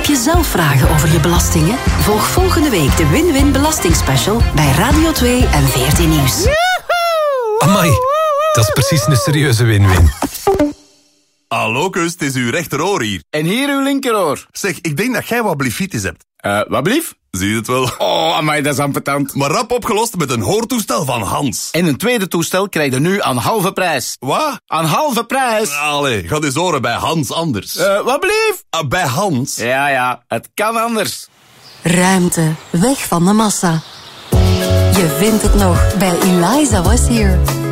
Heb je zelf vragen over je belastingen? Volg volgende week de Win-Win Belastingspecial bij Radio 2 en VRT Nieuws. Amai, dat is precies een serieuze win-win. Hallo, Kus, het is uw rechteroor hier. En hier uw linkeroor. Zeg, ik denk dat jij wat blifitis hebt. Wat blief? Zie je het wel? Oh, amai, dat is ambetant. Maar rap opgelost met een hoortoestel van Hans. En een tweede toestel krijg je nu aan halve prijs. Wat? Aan halve prijs? Allee, ga eens horen bij Hans anders. Wat blief? Bij Hans? Ja, het kan anders. Ruimte, weg van de massa. Je vindt het nog bij Eliza Was Here.